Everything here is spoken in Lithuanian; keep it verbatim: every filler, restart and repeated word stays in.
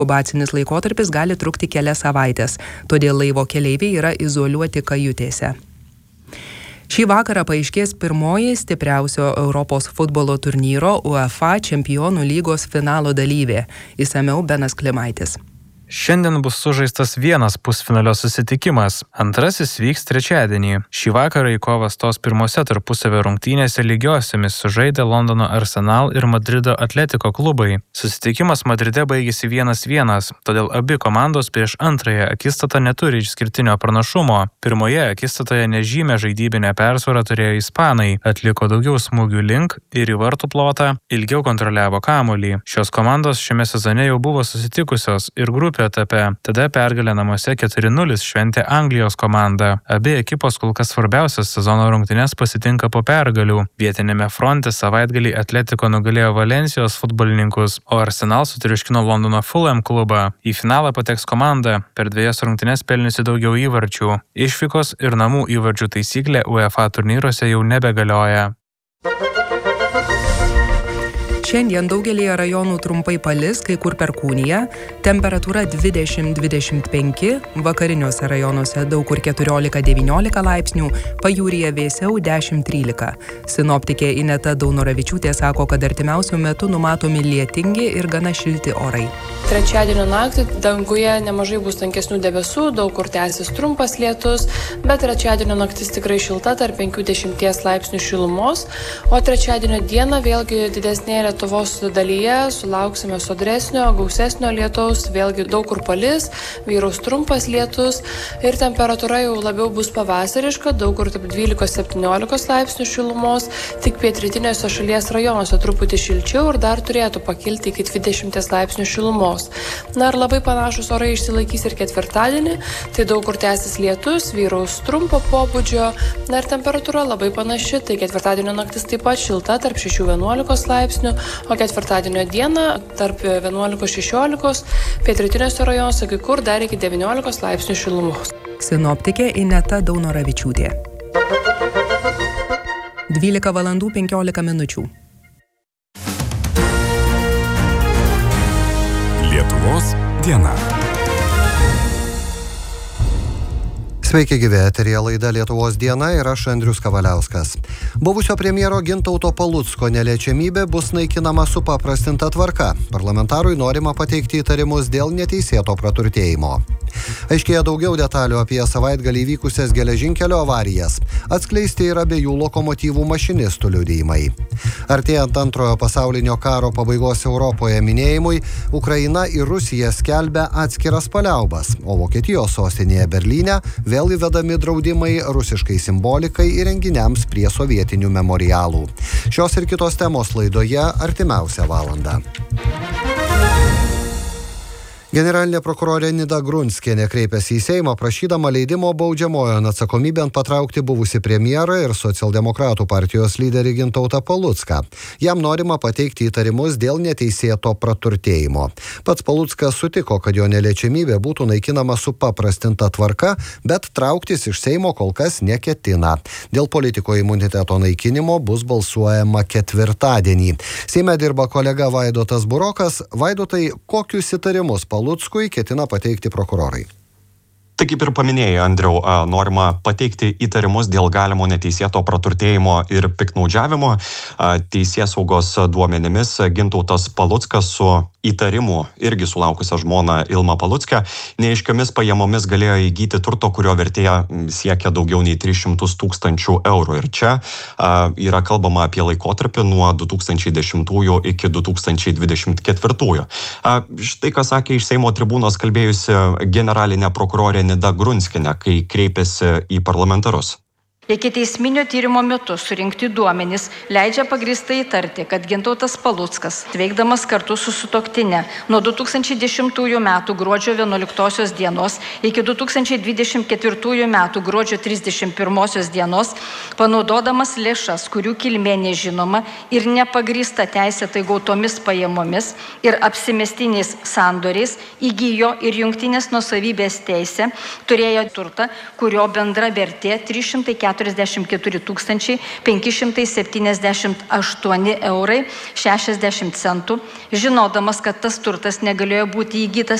Inkubacinis laikotarpis gali trukti kelias savaitės, todėl laivo keleiviai yra izoliuoti kajutėse. Šį vakarą paaiškės pirmoji stipriausio Europos futbolo turnyro UEFA Čempionų lygos finalo dalyvė. Išsamiau Benas Klimaitis. Šiandien bus sužaistas vienas pusfinalio susitikimas, antrasis vyks trečiadienį. Šį vakarą į kovą stos pirmose tarpusavio rungtynėse lygiosiomis sužaidė Londono Arsenal ir Madrido Atletico klubai. Susitikimas Madride baigėsi vienas vienas, todėl abi komandos prieš antrąją akistatą neturi išskirtinio pranašumo. Pirmoje akistatoje nežymę žaidybinę persvarą turėjo ispanai, atliko daugiau smūgių link ir į vartų plotą, ilgiau kontroliavo kamuolį. Šios komandos šiame sezone jau buvo susitikusios ir grupė etape. Tada pergalę namuose keturi nulis šventė Anglijos komanda. Abi ekipos kol kas svarbiausias sezono rungtynes pasitinka po pergalių. Vietinėme fronte savaitgalį Atletico nugalėjo Valensijos futbolininkus, o Arsenal sutriuškino Londono Fulham klubą. Į finalą pateks komanda, per dviejas rungtynes pelniusi daugiau įvarčių. Išvykos ir namų įvarčių taisyklė UEFA turnyruose jau nebegalioja. Šiandien daugelėje rajonų trumpai palis, kai kur perkūnija, temperatūra dvidešimt dvidešimt penki, vakariniuose rajonuose daug kur keturiolika devyniolika laipsnių, pajūryje vėsiau dešimt trylika. Sinoptikė Ineta Daunoravičiūtė sako, kad artimiausių metų numatomi lietingi ir gana šilti orai. Trečiadienio naktį danguje nemažai bus tankesnių debesų, daug kur tęsis trumpas lietus, bet trečiadienio naktis tikrai šilta tarp penkių dešimties laipsnių šilumos, o trečiadienio dieną vėlgi didesnėje Lietuvos dalyje sulauksime sodresnio, gausesnio lietaus, vėlgi daug kur palis, vyraus trumpas lietus ir temperatūra jau labiau bus pavasariška, daug kur tarp dvylikos septyniolikos laipsnių šilumos, tik pietrytiniuose šalies rajonuose truputį šilčiau ir dar turėtų pakilti iki dvidešimties laipsnių šilumos. Na ir labai panašus orai išsilaikys ir ketvirtadienį, tai daug kur tęsis lietus, vyraus trumpo pobūdžio, na ir temperatūra labai panaši, tai ketvirtadienio naktis taip pat šilta tarp šešių vienuolikos laipsnių, o ketvirtadienio dieną tarp vienuolikos šešiolikos, pietrytiniuose rajonuose kai kur dar iki devyniolikos laipsnių šilumos. Sinoptikė Ineta Daunoravičiūtė. dvylika valandų penkiolika minučių. Lietuvos diena. Sveiki gyvi, eteryje laida Lietuvos diena ir aš Andrius Kavaliauskas. Buvusio premjero Gintauto Palucko neliečiamybė bus naikinama supaprastinta tvarka. Parlamentarui norima pateikti įtarimus dėl neteisėto praturtėjimo. Aiškėja daugiau detalių apie savaitgalį vykusias geležinkelio avarijas. Atskleisti ir abiejų lokomotyvų mašinistų liudijimai. Artėjant antrojo pasaulinio karo pabaigos Europoje minėjimui, Ukraina ir Rusija skelbia atskiras paliaubas, o Vokietijos sostinėje Berlyne vėl įvedami draudimai rusiškai simbolikai ir renginiams prie sovietinių memorialų. Šios ir kitos temos laidoje artimiausią valandą. Generalinė prokurorė Nida Grunskienė kreipėsi į Seimą prašydama leidimo baudžiamojon atsakomybėn patraukti buvusį premjerą ir socialdemokratų partijos lyderį Gintautą Palucką. Jam norima pateikti įtarimus dėl neteisėto praturtėjimo. Pats Paluckas sutiko, kad jo neliečiamybė būtų naikinama supaprastinta tvarka, bet trauktis iš Seimo kol kas neketina. Dėl politiko imuniteto naikinimo bus balsuojama ketvirtadienį. Seime dirba kolega Vaidotas Burokas. Vaidotai, kokius įtarimus Paluckui ketina pateikti prokurorai? Tai kaip ir paminėjai, Andriau, norima pateikti įtarimus dėl galimo neteisėto praturtėjimo ir piktnaudžiavimo. Teisėsaugos duomenimis Gintautas Paluckas su įtarimu irgi sulaukusią žmoną Ilmą Paluckę neaiškiomis pajamomis galėjo įgyti turto, kurio vertė siekia daugiau nei tris šimtus tūkstančių eurų. Ir čia a, yra kalbama apie laikotarpį nuo du tūkstančiai dešimtųjų iki du tūkstančiai dvidešimt ketvirtųjų. A, štai ką sakė iš Seimo tribūnos kalbėjusi generalinė prokurorė Nida Grunskienė, kai kreipėsi į parlamentarus. Ikiteisminio tyrimo metu surinkti duomenys leidžia pagrįstai įtarti, kad Gintautas Paluckas, veikdamas kartu su sutuoktinė nuo du tūkstančiai dešimtųjų metų gruodžio vienuoliktosios dienos iki du tūkstančiai dvidešimt ketvirtųjų metų gruodžio trisdešimt pirmosios dienos, panaudodamas lėšas, kurių kilmė nežinoma ir nepagrįsta teisėtai gautomis pajamomis ir apsimestiniais sandoriais, įgijo ir jungtinės nuosavybės teisę, turėjo turtą, kurio bendra vertė trys šimtai keturiasdešimt keturiasdešimt keturi tūkstančiai penki šimtai septyniasdešimt aštuoni eurai šešiasdešimt centų, žinodamas, kad tas turtas negalėjo būti įgytas